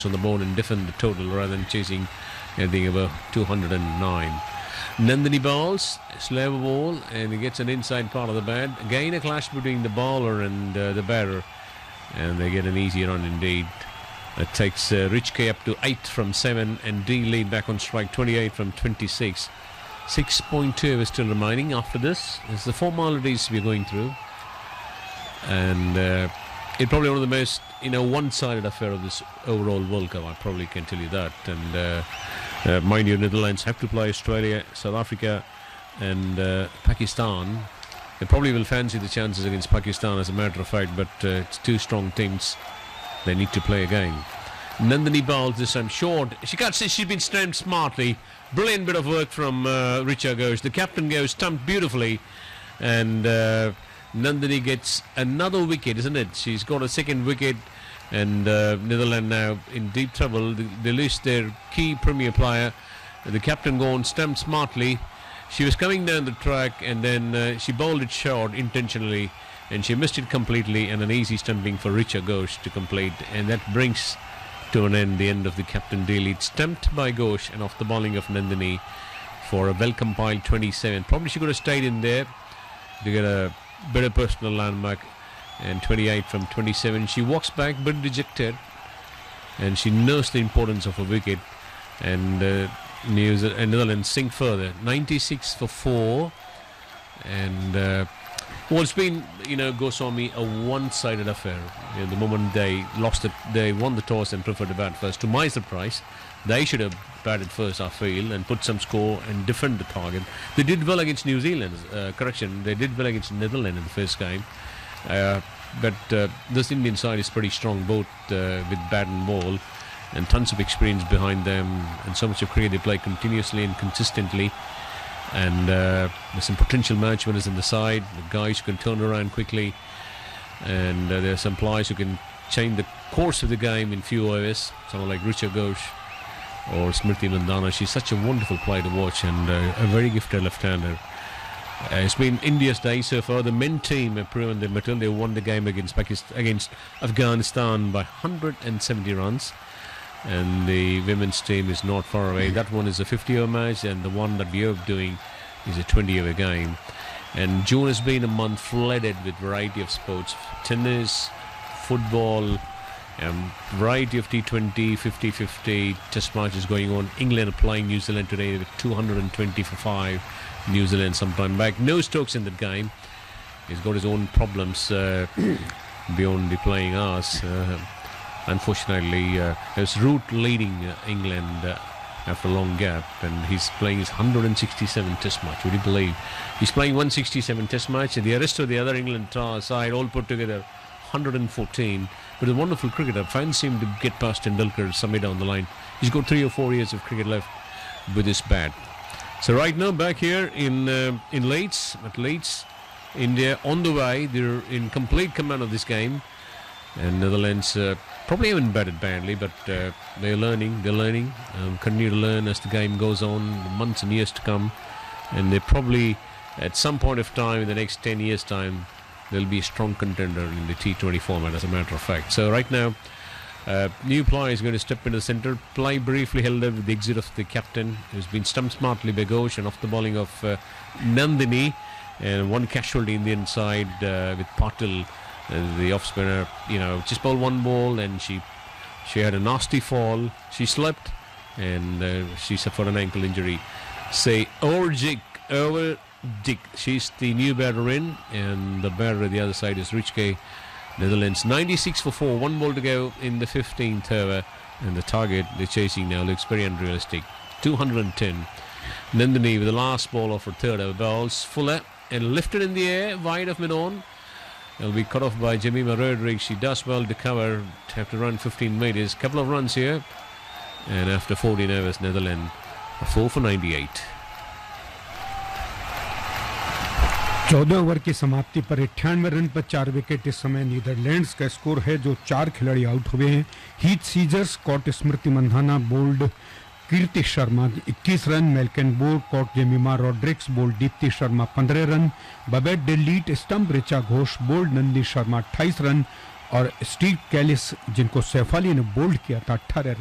on the board and defend the total rather than chasing anything above 209. Nandini bowls, slow ball, and he gets an inside part of the bat. Again a clash between the bowler and the batter, and they get an easy run indeed. It takes Rich K up to 8 from 7 and D lead back on strike 28 from 26. 6.2 is still remaining after this. It's the formalities we're going through, and it's probably one of the most one-sided affair of this overall World Cup. I probably can tell you that. And mind you, Netherlands have to play Australia, South Africa and Pakistan. They probably will fancy the chances against Pakistan as a matter of fact, but it's two strong teams. They need to play again. Nandini bowls this time short. She can't say she's been stumped smartly. Brilliant bit of work from Richa Ghosh. The captain goes stumped beautifully, and Nandini gets another wicket, isn't it? She's got a second wicket, and Netherlands now in deep trouble. They lose their key premier player. The captain gone stumped smartly. She was coming down the track, and then she bowled it short intentionally, and she missed it completely, and an easy stumping for Richa Ghosh to complete, and that brings to an end the end of the captain day lead. Stumped by Ghosh and off the bowling of Nandini for a well-compiled 27. Probably she could have stayed in there to get a better personal landmark, and 28 from 27. She walks back but dejected, and she knows the importance of a wicket, and Netherlands sink further 96 for 4. And well, it's been Goswami a one-sided affair. The moment they they won the toss and preferred to bat first. To my surprise, they should have batted first, I feel, and put some score and defend the target. They did well against New Zealand. They did well against Netherlands in the first game. But this Indian side is pretty strong, both with bat and ball, and tons of experience behind them, and so much of cricket they play continuously and consistently. And there's some potential match winners in the side, the guys who can turn around quickly, and there are some players who can change the course of the game in few overs, someone like Richa Ghosh or Smriti Mandhana. She's such a wonderful player to watch, and a very gifted left-hander. It's been India's day so far. The men team have proven their mettle. They won the game against Afghanistan by 170 runs. And the women's team is not far away. That one is a 50-over match, and the one that we are doing is a 20-over game. And June has been a month flooded with variety of sports: tennis, football, variety of T20, 50-50 test matches going on. England are playing New Zealand today with 220 for 5. New Zealand some time back. No Stokes in that game. He's got his own problems beyond the playing hours. Unfortunately, there's Root leading England after a long gap, and he's playing his 167 test match. Would you believe? He's playing 167 test match, and the rest of the other England side all put together 114. But a wonderful cricketer. Fans seem to get past Tendulkar somewhere down the line. He's got 3 or 4 years of cricket left with his bat. So right now back here in Leeds, at Leeds, India on the way. They're in complete command of this game, and Netherlands probably haven't batted badly, but they're learning. Continue to learn as the game goes on, the months and years to come, and they probably at some point of time in the next 10 years time they'll be a strong contender in the T20 format, as a matter of fact. So right now new player is going to step into the centre. Play briefly held up with the exit of the captain, who's been stumped smartly by Ghosh, and off the bowling of Nandini, and one casualty in the inside with Patil, the off spinner. Just bowled one ball, and she had a nasty fall. She slept, and she suffered an ankle injury. Say Overdick. She's the new batter in, and the batter at the other side is Rich K. Netherlands 96 for 4, 1 ball to go in the 15th over, and the target they're chasing now looks very unrealistic. 210. Nandini with the last ball of her third over bowls Fuller, and lifted in the air wide of mid-on. It'll be cut off by Jemima Rodriguez. She does well to cover, have to run 15 metres. Couple of runs here, and after 14 overs, Netherlands 4 for 98. 14 over की समाप्ति पर 98 run पर 4 wicket इस समय Netherlands का score है, जो 4 खिलाड़ी आउट हुए हैं। Heath seizures cot Smriti Mandhana, bold कीर्ति Sharma 21 run, मेल्कन board cot Jemimah Rodrigues, bold Deepti Sharma 15 run, बबेट delete stump Richa Ghosh, bold Nandi Sharma 28 run, और स्टीव कैलिस जिनको सैफ अली ने बोल्ड किया था 18